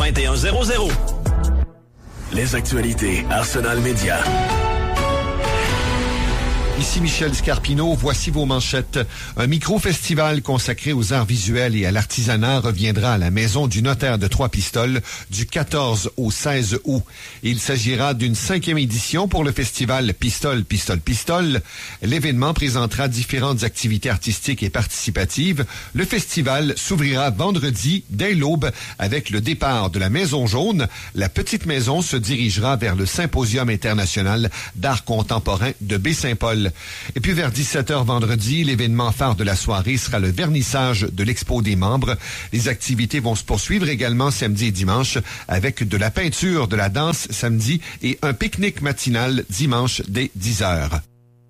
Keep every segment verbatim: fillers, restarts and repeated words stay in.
vingt et un zéro zéro. Les actualités Arsenal Média. Ici Michel Scarpino, voici vos manchettes. Un micro-festival consacré aux arts visuels et à l'artisanat reviendra à la Maison du notaire de Trois-Pistoles du quatorze au seize août. Il s'agira d'une cinquième édition pour le festival Pistole, Pistole, Pistole. L'événement présentera différentes activités artistiques et participatives. Le festival s'ouvrira vendredi dès l'aube avec le départ de la Maison Jaune. La petite maison se dirigera vers le Symposium international d'art contemporain de Baie-Saint-Paul. Et puis vers dix-sept heures vendredi, l'événement phare de la soirée sera le vernissage de l'expo des membres. Les activités vont se poursuivre également samedi et dimanche avec de la peinture, de la danse samedi et un pique-nique matinal dimanche dès dix heures.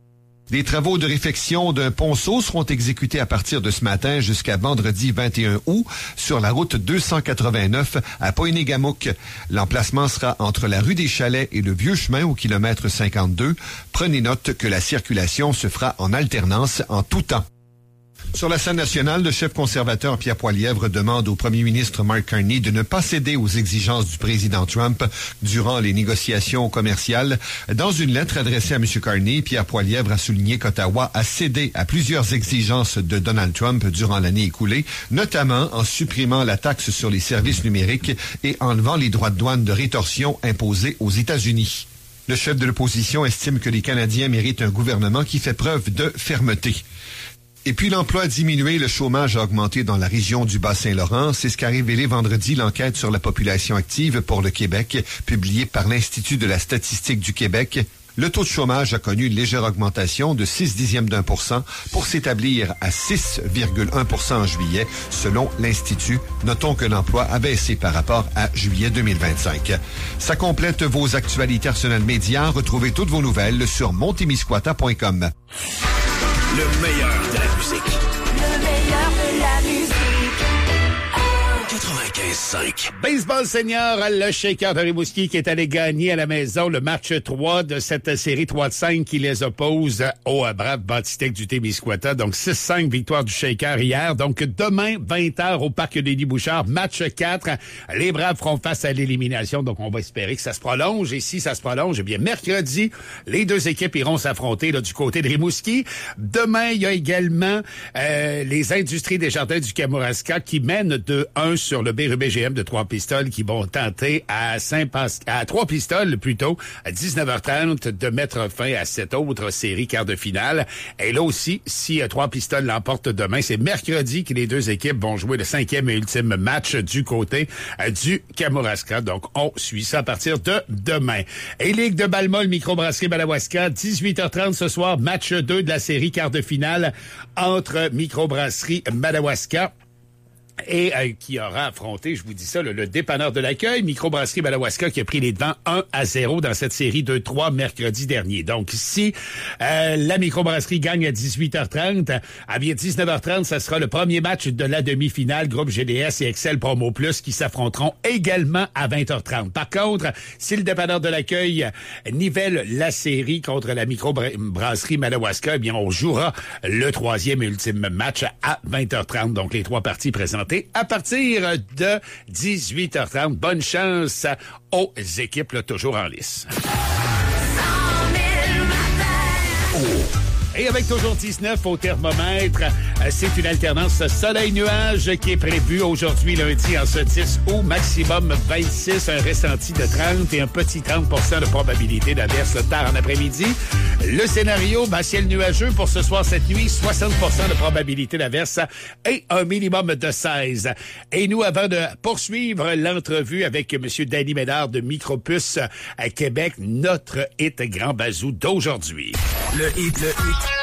Les travaux de réfection d'un ponceau seront exécutés à partir de ce matin jusqu'à vendredi vingt et un août sur la route deux cent quatre-vingt-neuf à Poinégamouk. L'emplacement sera entre la rue des Chalets et le Vieux Chemin au kilomètre cinquante-deux. Prenez note que la circulation se fera en alternance en tout temps. Sur la scène nationale, le chef conservateur Pierre Poilievre demande au premier ministre Mark Carney de ne pas céder aux exigences du président Trump durant les négociations commerciales. Dans une lettre adressée à M. Carney, Pierre Poilievre a souligné qu'Ottawa a cédé à plusieurs exigences de Donald Trump durant l'année écoulée, notamment en supprimant la taxe sur les services numériques et enlevant les droits de douane de rétorsion imposés aux États-Unis. Le chef de l'opposition estime que les Canadiens méritent un gouvernement qui fait preuve de fermeté. Et puis l'emploi a diminué, le chômage a augmenté dans la région du Bas-Saint-Laurent. C'est ce qu'a révélé vendredi l'enquête sur la population active pour le Québec, publiée par l'Institut de la statistique du Québec. Le taux de chômage a connu une légère augmentation de six dixièmes d'un pour cent pour s'établir à six virgule un pour cent en juillet, selon l'Institut. Notons que l'emploi a baissé par rapport à juillet deux mille vingt-cinq. Ça complète vos actualités Arsenal Média. Retrouvez toutes vos nouvelles sur montemisquata point com. Le meilleur de la musique. Le meilleur de la musique. quatre-vingt-quinze cinq. Baseball senior, le Shaker de Rimouski qui est allé gagner à la maison le match trois de cette série trois de cinq qui les oppose au brave Bâtistec du Témiscouata. Donc six cinq victoire du Shaker hier. Donc demain, vingt heures au Parc Denis-Bouchard, match quatre. Les Braves feront face à l'élimination. Donc on va espérer que ça se prolonge. Et si ça se prolonge, eh bien mercredi, les deux équipes iront s'affronter là, du côté de Rimouski. Demain, il y a également euh, les Industries des Jardins du Kamouraska qui mènent deux un sur le B R U B G M de Trois-Pistoles qui vont tenter à Saint-Pas- à Trois-Pistoles plutôt à dix-neuf heures trente de mettre fin à cette autre série quart de finale. Et là aussi, si Trois-Pistoles l'emporte demain, c'est mercredi que les deux équipes vont jouer le cinquième et ultime match du côté du Kamouraska. Donc, on suit ça à partir de demain. Et Ligue de Balma, le microbrasserie Madawaska, dix-huit heures trente ce soir, match deux de la série quart de finale entre microbrasserie Madawaska et euh, qui aura affronté, je vous dis ça, le, le dépanneur de l'accueil, Microbrasserie Madawaska, qui a pris les devants un à zéro dans cette série deux trois mercredi dernier. Donc, si euh, la Microbrasserie gagne à dix-huit heures trente, à bien dix-neuf heures trente, ça sera le premier match de la demi-finale, groupe G D S et Excel Promo Plus, qui s'affronteront également à vingt heures trente. Par contre, si le dépanneur de l'accueil nivelle la série contre la Microbrasserie Madawaska, eh bien, on jouera le troisième et ultime match à vingt heures trente. Donc, les trois parties présentées à partir de dix-huit heures trente. Bonne chance aux équipes là, toujours en lice. Et avec toujours dix-neuf au thermomètre, c'est une alternance soleil-nuage qui est prévue aujourd'hui lundi en ce dix août. Maximum vingt-six, un ressenti de trente et un petit trente pour cent de probabilité d'averse tard en après-midi. Le scénario, ben, ciel nuageux pour ce soir, cette nuit, soixante pour cent de probabilité d'averse et un minimum de seize. Et nous, avant de poursuivre l'entrevue avec M. Danny Ménard de Micropus à Québec, notre hit Grand Bazou d'aujourd'hui. Le hit, le hit.